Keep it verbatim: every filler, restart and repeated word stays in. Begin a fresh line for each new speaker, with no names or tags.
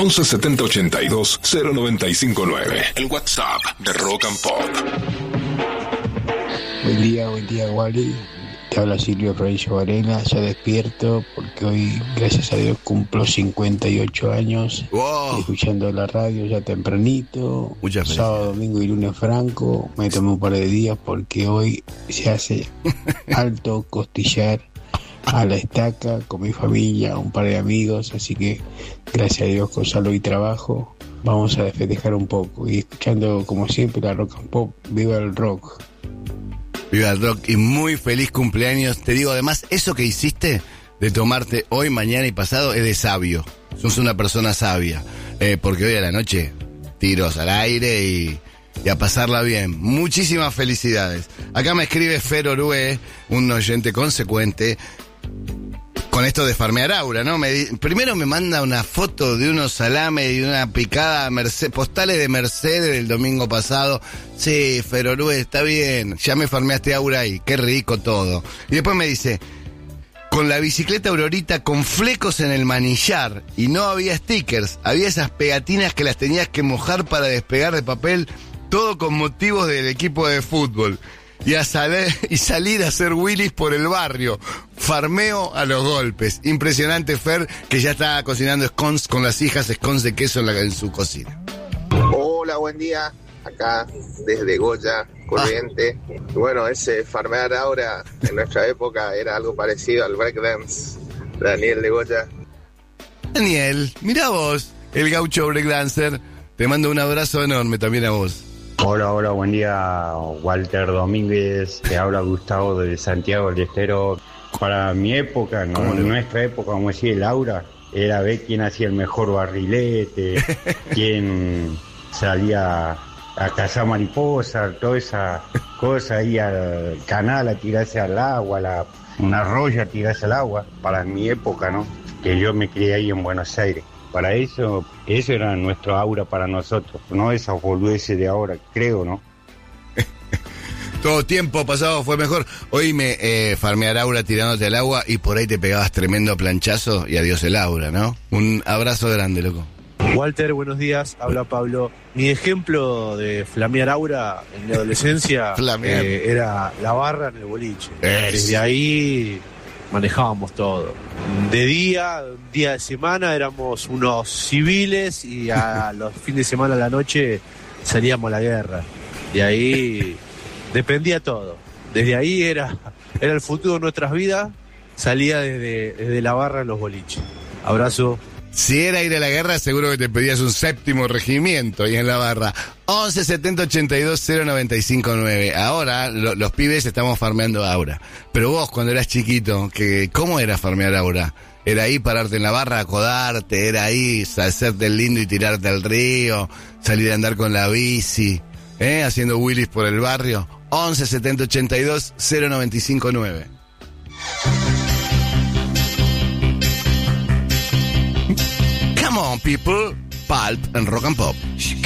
once setenta ochenta y dos cero noventa y cinco nueve. El WhatsApp de Rock and Pop.
Buen día, buen día, Wally. Te habla Silvio Provincia Varela, ya despierto porque hoy, gracias a Dios, cumplo cincuenta y ocho años.
Wow.
Escuchando la radio ya tempranito.
Muchas
sábado, domingo y lunes franco. Me tomé un par de días porque hoy se hace alto costillar a la estaca con mi familia, un par de amigos. Así que, gracias a Dios, con salud y trabajo, vamos a festejar un poco. Y escuchando, como siempre, la Rock and Pop. ¡Viva el rock!
Viva el rock y muy feliz cumpleaños. Te digo, además, eso que hiciste de tomarte hoy, mañana y pasado es de sabio. Sos una persona sabia. Eh, porque hoy a la noche, tiros al aire y, y a pasarla bien. Muchísimas felicidades. Acá me escribe Fer Orue, un oyente consecuente, con esto de farmear aura, ¿no? Me di, primero me manda una foto de unos salames y una picada Merced, postales de Mercedes del domingo pasado. Sí, Ferorú, está bien, ya me farmeaste aura ahí, qué rico todo. Y después me dice, con la bicicleta Aurorita con flecos en el manillar, y no había stickers, había esas pegatinas que las tenías que mojar para despegar de papel, todo con motivos del equipo de fútbol. Y, a salir, y salir a hacer wheelies por el barrio. Farmeo a los golpes. Impresionante, Fer, que ya está cocinando scones con las hijas, scones de queso en, la, en su cocina.
Hola, buen día. Acá desde Goya, Corriente. Ah. Bueno, ese farmear ahora en nuestra época era algo parecido al breakdance. Daniel de Goya.
Daniel, mirá vos, el gaucho breakdancer. Te mando un abrazo enorme también a vos.
Hola, hola, buen día, Walter Domínguez, te habla Gustavo de Santiago del Estero. Para mi época, no, en nuestra época, como decía Laura, era ver quién hacía el mejor barrilete, quién salía a cazar mariposas, toda esa cosa ahí al canal a tirarse al agua, la, una arroyo a tirarse al agua. Para mi época, ¿no? Que yo me crié ahí en Buenos Aires. Para eso, eso era nuestro aura para nosotros, no esas boludeces de ahora, creo, ¿no?
Todo tiempo pasado fue mejor. Hoy me eh, farmear aura tirándote al agua y por ahí te pegabas tremendo planchazo y adiós el aura, ¿no? Un abrazo grande, loco.
Walter, buenos días, habla Pablo. Mi ejemplo de flamear aura en mi adolescencia eh, era la barra en el boliche. Es. Desde ahí manejábamos todo. De día, día de semana éramos unos civiles y a los fines de semana a la noche salíamos a la guerra. Y ahí dependía todo. Desde ahí era, era el futuro de nuestras vidas, salía desde, desde la barra en los boliches. Abrazo.
Si era ir a la guerra, seguro que te pedías un séptimo regimiento ahí en la barra. once setenta ochenta y dos cero noventa y cinco nueve. Ahora, lo, los pibes estamos farmeando aura. Pero vos, cuando eras chiquito, que, ¿cómo era farmear aura? Era ahí pararte en la barra, acodarte, era ahí hacerte el lindo y tirarte al río, salir a andar con la bici, ¿eh? Haciendo wheelies por el barrio. once setenta ochenta y dos cero noventa y cinco nueve. Come on, people. Pulp and Rock and Pop.